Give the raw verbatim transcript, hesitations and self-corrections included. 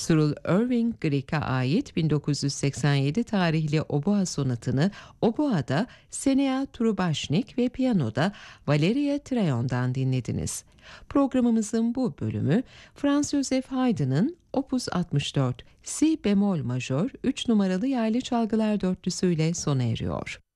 Cyril Irving Grieg'e ait bin dokuz yüz seksen yedi tarihli Oboa sonatını oboada Senea Trubashnik ve piyanoda Valeria Trayon'dan dinlediniz. Programımızın bu bölümü Franz Joseph Haydn'ın Opus altmış dört Si bemol majör üç numaralı yaylı çalgılar dörtlüsüyle sona eriyor.